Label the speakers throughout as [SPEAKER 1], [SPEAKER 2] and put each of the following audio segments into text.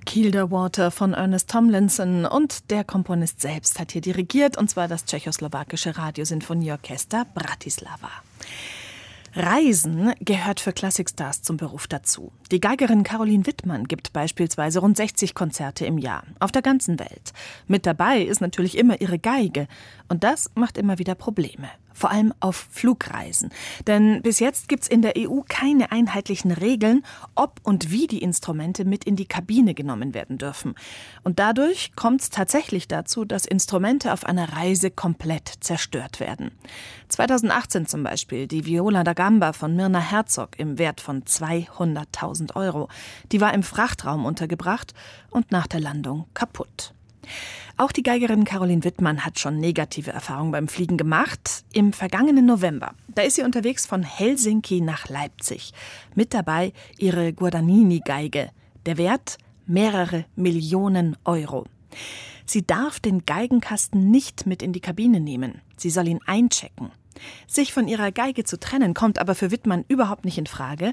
[SPEAKER 1] Kielder Water von Ernest Tomlinson und der Komponist selbst hat hier dirigiert, und zwar das tschechoslowakische Radiosinfonieorchester Bratislava. Reisen gehört für Klassikstars zum Beruf dazu. Die Geigerin Caroline Wittmann gibt beispielsweise rund 60 Konzerte im Jahr, auf der ganzen Welt. Mit dabei ist natürlich immer ihre Geige. Und das macht immer wieder Probleme. Vor allem auf Flugreisen. Denn bis jetzt gibt's in der EU keine einheitlichen Regeln, ob und wie die Instrumente mit in die Kabine genommen werden dürfen. Und dadurch kommt es tatsächlich dazu, dass Instrumente auf einer Reise komplett zerstört werden. 2018 zum Beispiel die Viola da Gamba von Myrna Herzog im Wert von 200.000 €. Die war im Frachtraum untergebracht und nach der Landung kaputt. Auch die Geigerin Caroline Wittmann hat schon negative Erfahrungen beim Fliegen gemacht. Im vergangenen November, da ist sie unterwegs von Helsinki nach Leipzig. Mit dabei ihre Guadagnini-Geige. Der Wert mehrere Millionen €. Sie darf den Geigenkasten nicht mit in die Kabine nehmen. Sie soll ihn einchecken. Sich von ihrer Geige zu trennen, kommt aber für Wittmann überhaupt nicht in Frage.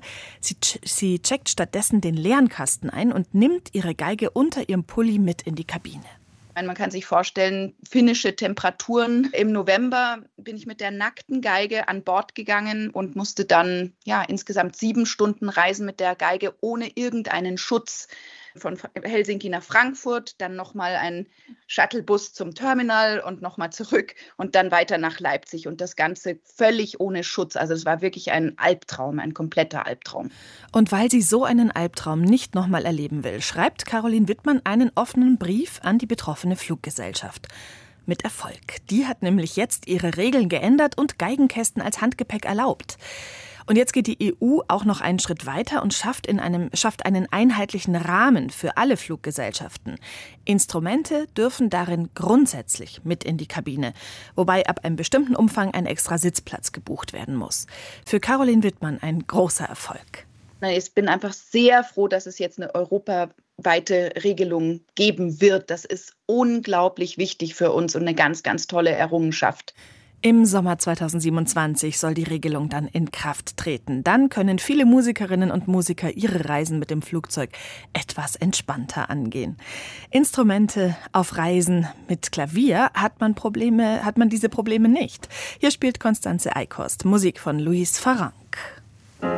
[SPEAKER 1] Sie checkt stattdessen den leeren Kasten ein und nimmt ihre Geige unter ihrem Pulli mit in die Kabine.
[SPEAKER 2] Man kann sich vorstellen, finnische Temperaturen. Im November bin ich mit der nackten Geige an Bord gegangen und musste dann insgesamt 7 Stunden reisen mit der Geige ohne irgendeinen Schutz. Von Helsinki nach Frankfurt, dann nochmal ein Shuttlebus zum Terminal und nochmal zurück und dann weiter nach Leipzig. Und das Ganze völlig ohne Schutz. Also es war wirklich ein Albtraum, ein kompletter Albtraum.
[SPEAKER 1] Und weil sie so einen Albtraum nicht nochmal erleben will, schreibt Caroline Wittmann einen offenen Brief an die betroffene Fluggesellschaft. Mit Erfolg. Die hat nämlich jetzt ihre Regeln geändert und Geigenkästen als Handgepäck erlaubt. Und jetzt geht die EU auch noch einen Schritt weiter und schafft einen einheitlichen Rahmen für alle Fluggesellschaften. Instrumente dürfen darin grundsätzlich mit in die Kabine, wobei ab einem bestimmten Umfang ein extra Sitzplatz gebucht werden muss. Für Caroline Wittmann ein großer Erfolg.
[SPEAKER 2] Ich bin einfach sehr froh, dass es jetzt eine europaweite Regelung geben wird. Das ist unglaublich wichtig für uns und eine ganz, ganz tolle Errungenschaft.
[SPEAKER 1] Im Sommer 2027 soll die Regelung dann in Kraft treten. Dann können viele Musikerinnen und Musiker ihre Reisen mit dem Flugzeug etwas entspannter angehen. Instrumente auf Reisen mit Klavier hat man diese Probleme nicht. Hier spielt Constanze Eickhost Musik von Luis Farranc.